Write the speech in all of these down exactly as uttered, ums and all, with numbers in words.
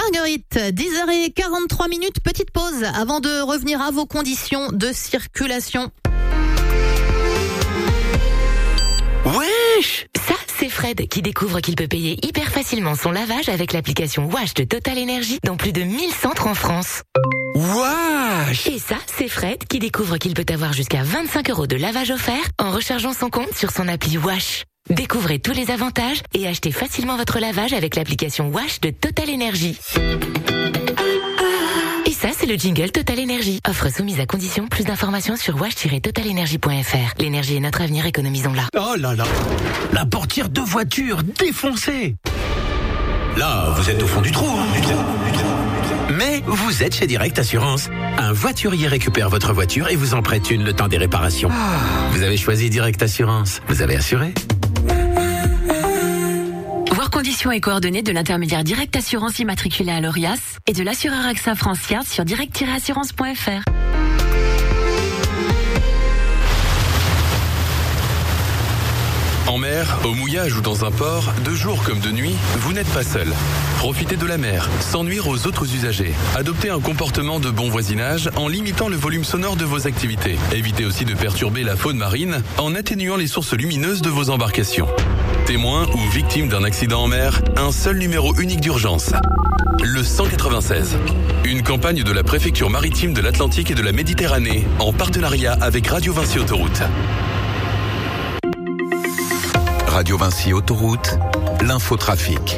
Marguerite, dix heures quarante-trois minutes, petite pause avant de revenir à vos conditions de circulation. Wesh! Ça, c'est Fred qui découvre qu'il peut payer hyper facilement son lavage avec l'application Wash de Total Energy dans plus de mille centres en France. Wesh! Et ça, c'est Fred qui découvre qu'il peut avoir jusqu'à vingt-cinq euros de lavage offert en rechargeant son compte sur son appli Wash. Découvrez tous les avantages et achetez facilement votre lavage avec l'application Wash de Total Energy. Et ça, c'est le jingle Total Energy. Offre soumise à condition. Plus d'informations sur wash tiret total energy point f r. L'énergie est notre avenir, économisons-la. Oh là là! La portière de voiture défoncée! Là, vous êtes au fond du trou, hein, du trou, du trou. Mais vous êtes chez Direct Assurance. Un voiturier récupère votre voiture et vous en prête une le temps des réparations. Vous avez choisi Direct Assurance. Vous avez assuré? Voir conditions et coordonnées de l'intermédiaire Direct Assurance immatriculé à l'Orias et de l'assureur AXA France Yard sur direct tiret assurance point f r. En mer, au mouillage ou dans un port, de jour comme de nuit, vous n'êtes pas seul. Profitez de la mer, sans nuire aux autres usagers. Adoptez un comportement de bon voisinage en limitant le volume sonore de vos activités. Évitez aussi de perturber la faune marine en atténuant les sources lumineuses de vos embarcations. Témoin ou victime d'un accident en mer, un seul numéro unique d'urgence. Le cent quatre-vingt-seize. Une campagne de la préfecture maritime de l'Atlantique et de la Méditerranée, en partenariat avec Radio Vinci Autoroute. Radio Vinci Autoroute, l'infotrafic.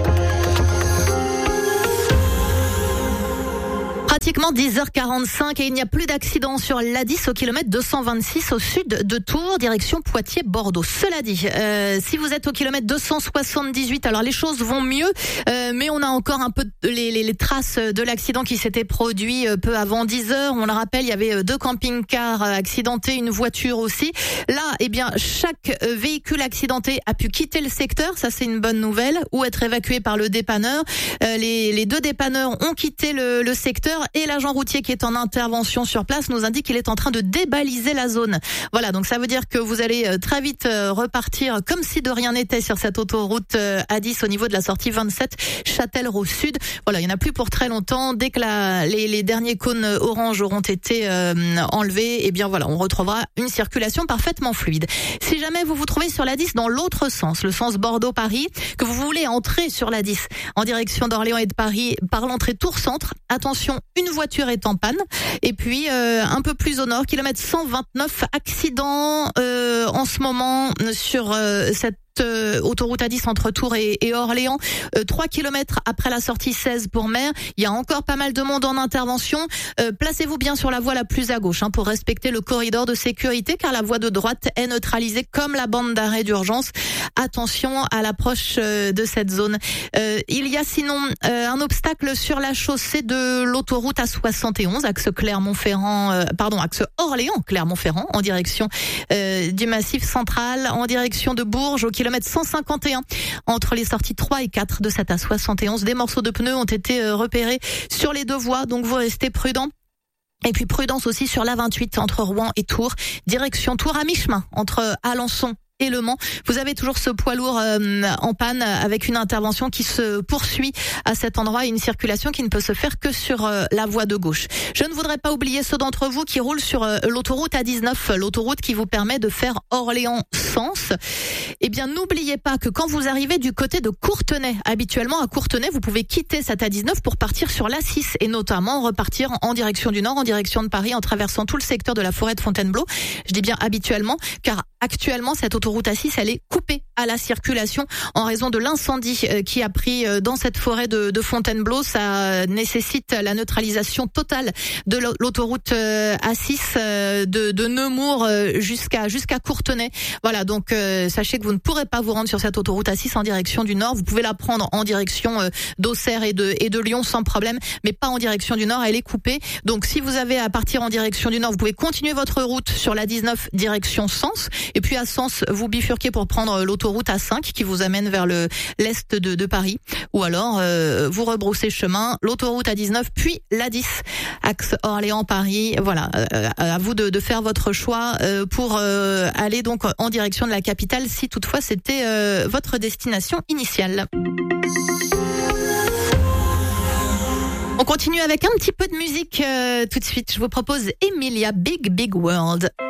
Pratiquement dix heures quarante-cinq et il n'y a plus d'accident sur l'A dix au kilomètre deux cent vingt-six au sud de Tours, direction Poitiers-Bordeaux. Cela dit, euh, si vous êtes au kilomètre deux cent soixante-dix-huit, alors les choses vont mieux, euh, mais on a encore un peu de, les, les, les traces de l'accident qui s'était produit euh, peu avant dix heures. On le rappelle, il y avait deux camping-cars accidentés, une voiture aussi. Là, eh bien, chaque véhicule accidenté a pu quitter le secteur, ça c'est une bonne nouvelle, ou être évacué par le dépanneur. Euh, les, les deux dépanneurs ont quitté le, le secteur. Et l'agent routier qui est en intervention sur place nous indique qu'il est en train de débaliser la zone. Voilà, donc ça veut dire que vous allez très vite repartir comme si de rien n'était sur cette autoroute A dix au niveau de la sortie vingt-sept Châtellerault Sud. Voilà, il n'y en a plus pour très longtemps. Dès que la, les, les derniers cônes orange auront été euh, enlevés, eh bien voilà, on retrouvera une circulation parfaitement fluide. Si jamais vous vous trouvez sur l'A dix dans l'autre sens, le sens Bordeaux-Paris, que vous voulez entrer sur l'A dix en direction d'Orléans et de Paris par l'entrée Tours-Centre, attention, une voiture est en panne. Et puis euh, un peu plus au nord, kilomètre cent vingt-neuf, accident euh, en ce moment sur euh, cette Euh, autoroute A dix entre Tours et, et Orléans, euh, trois kilomètres après la sortie seize pour Mer. Il y a encore pas mal de monde en intervention. Euh, placez-vous bien sur la voie la plus à gauche hein, pour respecter le corridor de sécurité, car la voie de droite est neutralisée comme la bande d'arrêt d'urgence. Attention à l'approche euh, de cette zone. Euh, il y a sinon euh, un obstacle sur la chaussée de l'autoroute A soixante et onze, axe Clermont-Ferrand, euh, pardon, axe Orléans-Clermont-Ferrand, en direction euh, du Massif central, en direction de Bourges, au kilomètre cent cinquante et un, entre les sorties trois et quatre de cette A soixante et onze. Des morceaux de pneus ont été repérés sur les deux voies, donc vous restez prudents. Et puis prudence aussi sur l'A vingt-huit entre Rouen et Tours, direction Tours à mi-chemin entre Alençon et Le Mans. Vous avez toujours ce poids lourd euh, en panne avec une intervention qui se poursuit à cet endroit et une circulation qui ne peut se faire que sur euh, la voie de gauche. Je ne voudrais pas oublier ceux d'entre vous qui roulent sur euh, l'autoroute A dix-neuf, l'autoroute qui vous permet de faire Orléans-Sens. Eh bien, n'oubliez pas que quand vous arrivez du côté de Courtenay, habituellement à Courtenay, vous pouvez quitter cette A dix-neuf pour partir sur l'A six et notamment repartir en direction du nord, en direction de Paris, en traversant tout le secteur de la forêt de Fontainebleau. Je dis bien habituellement, car actuellement, cette autoroute A six, elle est coupée à la circulation en raison de l'incendie qui a pris dans cette forêt de, de Fontainebleau. Ça nécessite la neutralisation totale de l'autoroute A six de, de Nemours jusqu'à jusqu'à Courtenay. Voilà, donc euh, sachez que vous ne pourrez pas vous rendre sur cette autoroute A six en direction du nord. Vous pouvez la prendre en direction euh, d'Auxerre et de, et de Lyon sans problème, mais pas en direction du nord, elle est coupée. Donc si vous avez à partir en direction du nord, vous pouvez continuer votre route sur la dix-neuf direction Sens, et puis à Sens, vous bifurquez pour prendre l'autoroute A cinq qui vous amène vers le l'est de, de Paris, ou alors euh, vous rebroussez chemin, l'autoroute A dix-neuf puis l'A dix, axe Orléans-Paris. Voilà, euh, à vous de, de faire votre choix euh, pour euh, aller donc en direction de la capitale, si toutefois c'était euh, votre destination initiale. On continue avec un petit peu de musique euh, tout de suite. Je vous propose Emilia, Big Big World.